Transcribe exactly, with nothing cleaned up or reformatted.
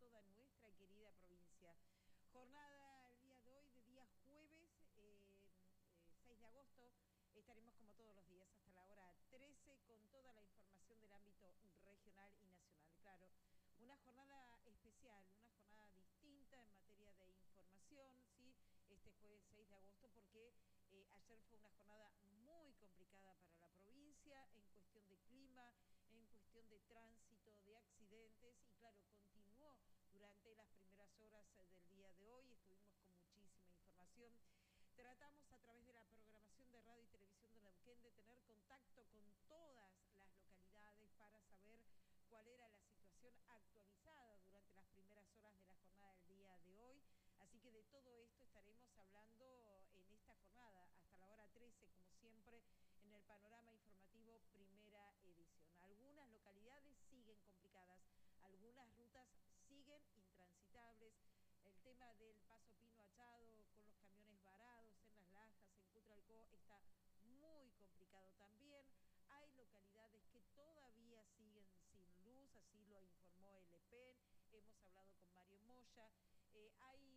toda nuestra querida provincia. Jornada el día de hoy, de día jueves, eh, eh, seis de agosto, estaremos como todos los días hasta la hora trece con toda la información del ámbito regional y nacional. Claro, una jornada especial, una jornada distinta en materia de información, ¿sí? Este jueves seis de agosto, porque eh, ayer fue una jornada muy complicada para la provincia en cuestión de clima, en cuestión de tránsito, de accidentes, y claro, continuó durante las primeras horas del día de hoy. Estuvimos con muchísima información. Tratamos a través de la programación de radio y televisión de Neuquén de tener contacto con todas las localidades para saber cuál era la situación actualizada durante las primeras horas de la jornada del día de hoy. Así que de todo esto estaremos hablando en esta jornada, hasta la hora trece, como siempre, en el panorama informativo primera edición. Algunas localidades siguen complicadas, algunas rutas siguen intransitables. El tema del Paso Pino Achado con los camiones varados en Las Lajas, en Cutralcó, está muy complicado también. Hay localidades que todavía siguen sin luz, así lo informó el E P E N. Hemos hablado con Mario Moya. Eh, hay